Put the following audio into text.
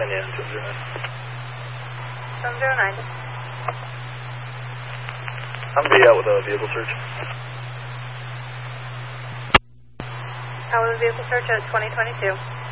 Kenya, 709. 709. I'm be out with a vehicle search. Out with a vehicle search at 2022.